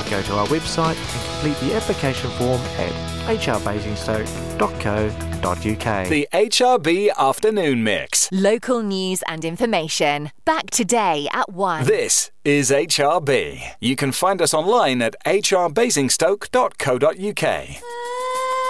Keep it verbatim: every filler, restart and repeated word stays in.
go to our website and complete the application form at h r basingstoke dot co dot u k. The H R B Afternoon Mix. Local news and information. Back today at one. This is H R B. You can find us online at h r basingstoke dot co dot u k.